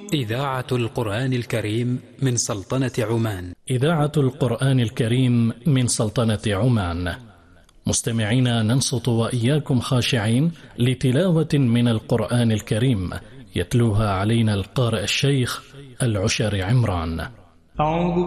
إذاعة القرآن الكريم من سلطنة عمان. إذاعة القرآن الكريم من سلطنة عمان. مستمعينا، ننصت وإياكم خاشعين لتلاوة من القرآن الكريم يتلوها علينا القارئ الشيخ العشر عمران. أعوذ